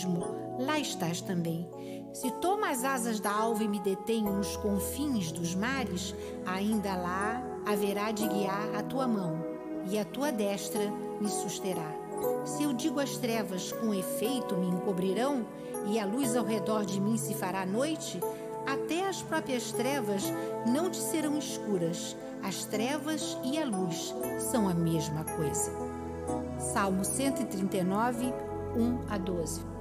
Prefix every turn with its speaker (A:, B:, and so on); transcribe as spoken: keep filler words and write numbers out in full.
A: abismo, lá estás também. Se tomo as asas da alva e me detenho nos confins dos mares, ainda lá haverá de guiar a tua mão, e a tua destra me susterá. Se eu digo às trevas, com efeito me encobrirão, e a luz ao redor de mim se fará noite, até as próprias trevas não te serão escuras. As trevas e a luz são a mesma coisa. Salmo cento e trinta e nove, um a doze.